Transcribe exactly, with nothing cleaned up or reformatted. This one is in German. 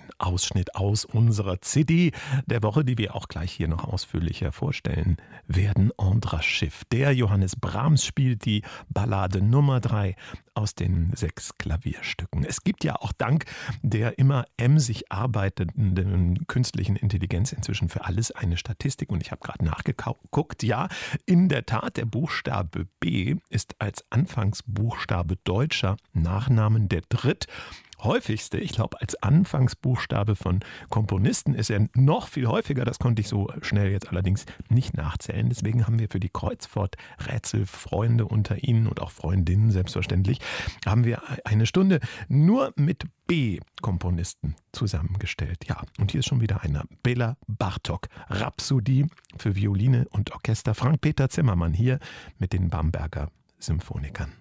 Ein Ausschnitt aus unserer C D der Woche, die wir auch gleich hier noch ausführlicher vorstellen werden. Andras Schiff. Der Johannes Brahms spielt die Ballade Nummer drei aus den sechs Klavierstücken. Es gibt ja auch dank der immer emsig arbeitenden künstlichen Intelligenz inzwischen für alles eine Statistik. Und ich habe gerade nachgeguckt. Ja, in der Tat, der Buchstabe B ist als Anfangsbuchstabe deutscher Nachnamen der dritt häufigste, ich glaube, als Anfangsbuchstabe von Komponisten ist er noch viel häufiger. Das konnte ich so schnell jetzt allerdings nicht nachzählen. Deswegen haben wir für die Kreuzfahrt-Rätselfreunde unter Ihnen und auch Freundinnen selbstverständlich, haben wir eine Stunde nur mit B-Komponisten zusammengestellt. Ja, und hier ist schon wieder einer. Bela Bartok, Rhapsodie für Violine und Orchester. Frank-Peter Zimmermann hier mit den Bamberger Symphonikern.